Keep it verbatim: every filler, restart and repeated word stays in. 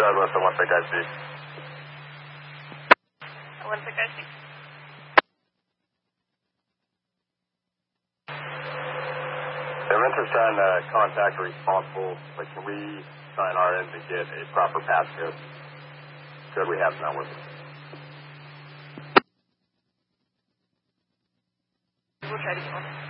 Douglas, I want to take I C. I want to take I C. I'm interested in trying to contact the responsible, but can we sign our end to get a proper passcode? Code we have is not working. We'll try to get one.